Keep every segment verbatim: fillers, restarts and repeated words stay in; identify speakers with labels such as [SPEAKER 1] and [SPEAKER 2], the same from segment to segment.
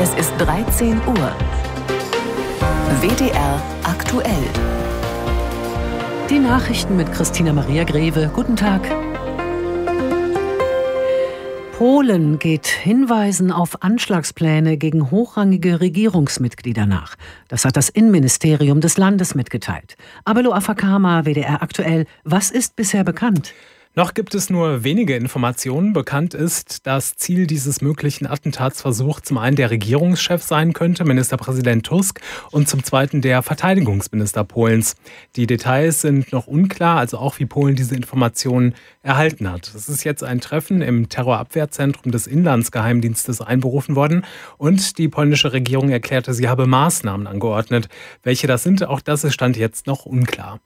[SPEAKER 1] Es ist dreizehn Uhr. W D R aktuell.
[SPEAKER 2] Die Nachrichten mit Christina Maria Greve. Guten Tag. Polen geht Hinweisen auf Anschlagspläne gegen hochrangige Regierungsmitglieder nach. Das hat das Innenministerium des Landes mitgeteilt. Abelo Afakama, W D R aktuell. Was ist bisher bekannt?
[SPEAKER 3] Noch gibt es nur wenige Informationen. Bekannt ist, dass Ziel dieses möglichen Attentatsversuchs zum einen der Regierungschef sein könnte, Ministerpräsident Tusk, und zum zweiten der Verteidigungsminister Polens. Die Details sind noch unklar, also auch wie Polen diese Informationen erhalten hat. Es ist jetzt ein Treffen im Terrorabwehrzentrum des Inlandsgeheimdienstes einberufen worden und die polnische Regierung erklärte, sie habe Maßnahmen angeordnet. Welche das sind, auch das ist Stand jetzt noch unklar.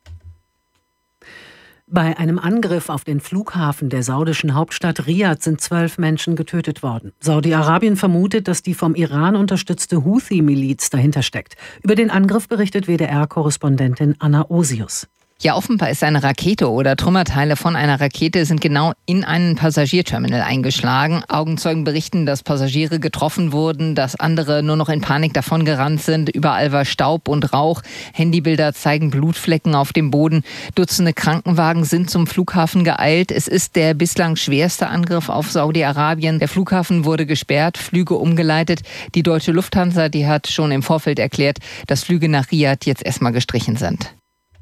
[SPEAKER 2] Bei einem Angriff auf den Flughafen der saudischen Hauptstadt Riad sind zwölf Menschen getötet worden. Saudi-Arabien vermutet, dass die vom Iran unterstützte Houthi-Miliz dahinter steckt. Über den Angriff berichtet W D R-Korrespondentin Anna Osius.
[SPEAKER 4] Ja, offenbar ist eine Rakete oder Trümmerteile von einer Rakete sind genau in einen Passagierterminal eingeschlagen. Augenzeugen berichten, dass Passagiere getroffen wurden, dass andere nur noch in Panik davongerannt sind. Überall war Staub und Rauch. Handybilder zeigen Blutflecken auf dem Boden. Dutzende Krankenwagen sind zum Flughafen geeilt. Es ist der bislang schwerste Angriff auf Saudi-Arabien. Der Flughafen wurde gesperrt, Flüge umgeleitet. Die deutsche Lufthansa, die hat schon im Vorfeld erklärt, dass Flüge nach Riad jetzt erstmal gestrichen sind.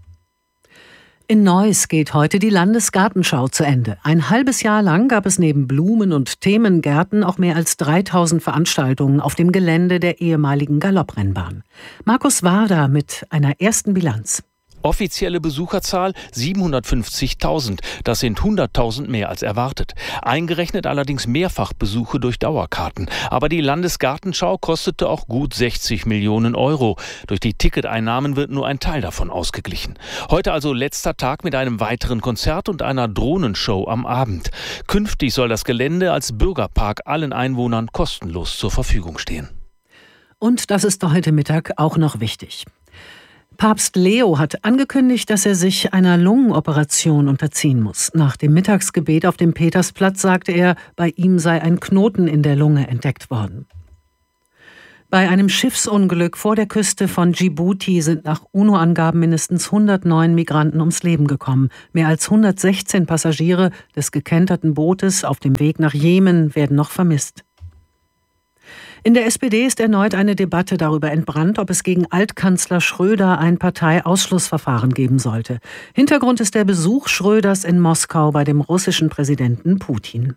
[SPEAKER 2] In Neuss geht heute die Landesgartenschau zu Ende. Ein halbes Jahr lang gab es neben Blumen- und Themengärten auch mehr als dreitausend Veranstaltungen auf dem Gelände der ehemaligen Galopprennbahn. Markus Warder mit einer ersten Bilanz.
[SPEAKER 5] Offizielle Besucherzahl siebenhundertfünfzigtausend. Das sind hunderttausend mehr als erwartet. Eingerechnet allerdings Mehrfachbesuche durch Dauerkarten. Aber die Landesgartenschau kostete auch gut sechzig Millionen Euro. Durch die Ticketeinnahmen wird nur ein Teil davon ausgeglichen. Heute also letzter Tag mit einem weiteren Konzert und einer Drohnenshow am Abend. Künftig soll das Gelände als Bürgerpark allen Einwohnern kostenlos zur Verfügung stehen.
[SPEAKER 2] Und das ist heute Mittag auch noch wichtig. Papst Leo hat angekündigt, dass er sich einer Lungenoperation unterziehen muss. Nach dem Mittagsgebet auf dem Petersplatz sagte er, bei ihm sei ein Knoten in der Lunge entdeckt worden. Bei einem Schiffsunglück vor der Küste von Djibouti sind nach UNO-Angaben mindestens hundertneun Migranten ums Leben gekommen. Mehr als hundertsechzehn Passagiere des gekenterten Bootes auf dem Weg nach Jemen werden noch vermisst. In der S P D ist erneut eine Debatte darüber entbrannt, ob es gegen Altkanzler Schröder ein Parteiausschlussverfahren geben sollte. Hintergrund ist der Besuch Schröders in Moskau bei dem russischen Präsidenten Putin.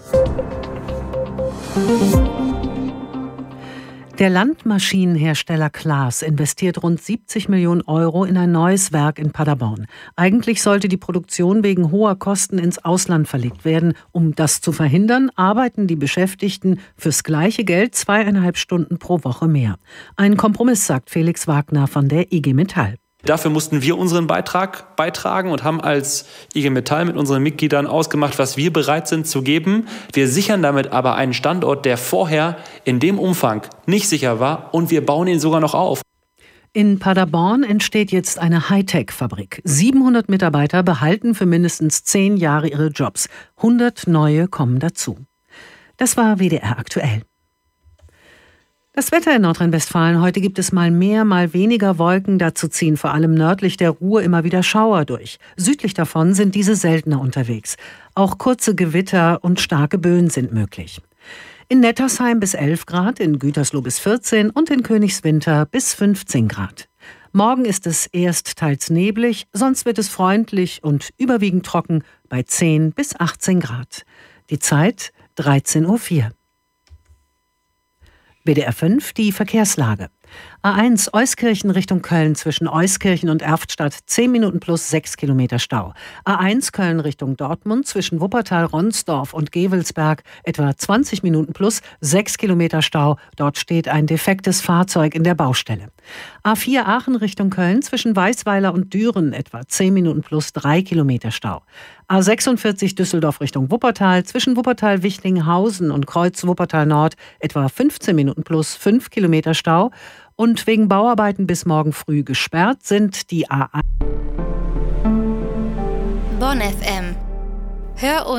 [SPEAKER 2] Der Landmaschinenhersteller Claas investiert rund siebzig Millionen Euro in ein neues Werk in Paderborn. Eigentlich sollte die Produktion wegen hoher Kosten ins Ausland verlegt werden. Um das zu verhindern, arbeiten die Beschäftigten fürs gleiche Geld zweieinhalb Stunden pro Woche mehr. Ein Kompromiss, sagt Felix Wagner von der I G Metall.
[SPEAKER 6] Dafür mussten wir unseren Beitrag beitragen und haben als I G Metall mit unseren Mitgliedern ausgemacht, was wir bereit sind zu geben. Wir sichern damit aber einen Standort, der vorher in dem Umfang nicht sicher war, und wir bauen ihn sogar noch auf.
[SPEAKER 2] In Paderborn entsteht jetzt eine Hightech-Fabrik. siebenhundert Mitarbeiter behalten für mindestens zehn Jahre ihre Jobs. hundert neue kommen dazu. Das war W D R aktuell. Das Wetter in Nordrhein-Westfalen. Heute gibt es mal mehr, mal weniger Wolken. Dazu ziehen vor allem nördlich der Ruhr immer wieder Schauer durch. Südlich davon sind diese seltener unterwegs. Auch kurze Gewitter und starke Böen sind möglich. In Nettersheim bis elf Grad, in Gütersloh bis vierzehn und in Königswinter bis fünfzehn Grad. Morgen ist es erst teils neblig, sonst wird es freundlich und überwiegend trocken bei zehn bis achtzehn Grad. Die Zeit dreizehn Uhr vier. W D R fünf, die Verkehrslage. A eins Euskirchen Richtung Köln zwischen Euskirchen und Erftstadt zehn Minuten plus sechs Kilometer Stau. A eins Köln Richtung Dortmund zwischen Wuppertal, Ronsdorf und Gevelsberg etwa zwanzig Minuten plus sechs Kilometer Stau. Dort steht ein defektes Fahrzeug in der Baustelle. A vier Aachen Richtung Köln zwischen Weißweiler und Düren etwa zehn Minuten plus drei Kilometer Stau. A sechsundvierzig Düsseldorf Richtung Wuppertal zwischen Wuppertal-Wichlinghausen und Kreuz Wuppertal Nord etwa fünfzehn Minuten plus fünf Kilometer Stau. Und wegen Bauarbeiten bis morgen früh gesperrt sind die A eins.
[SPEAKER 7] Bonn F M. Hör